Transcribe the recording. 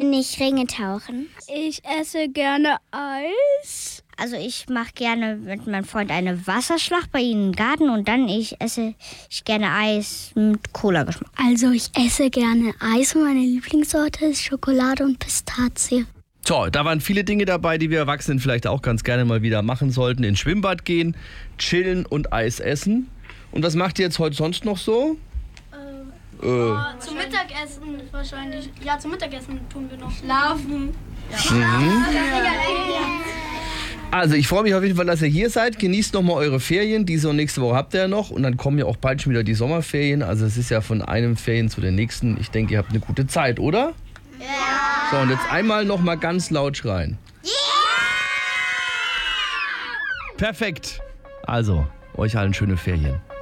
wenn ich Ringe tauchen. Ich esse gerne Eis. Also ich mache gerne mit meinem Freund eine Wasserschlacht bei ihnen im Garten und dann esse ich gerne Eis mit Cola-Geschmack. Also ich esse gerne Eis und meine Lieblingssorte ist Schokolade und Pistazie. So, da waren viele Dinge dabei, die wir Erwachsenen vielleicht auch ganz gerne mal wieder machen sollten. Ins Schwimmbad gehen, chillen und Eis essen. Und was macht ihr jetzt heute sonst noch so? Zum Mittagessen wahrscheinlich. Ja, zum Mittagessen tun wir noch. Schlafen. Also ich freue mich auf jeden Fall, dass ihr hier seid. Genießt nochmal eure Ferien. Diese und nächste Woche habt ihr ja noch. Und dann kommen ja auch bald schon wieder die Sommerferien. Also es ist ja von einem Ferien zu der nächsten. Ich denke, ihr habt eine gute Zeit, oder? Ja. So, und jetzt einmal nochmal ganz laut schreien. Ja! Perfekt. Also, euch allen schöne Ferien.